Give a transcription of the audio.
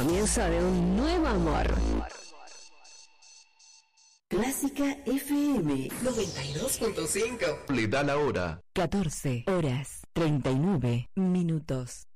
comienzo de un nuevo amor. Clásica FM 92.5. Le da la hora. 14 horas 39 minutos.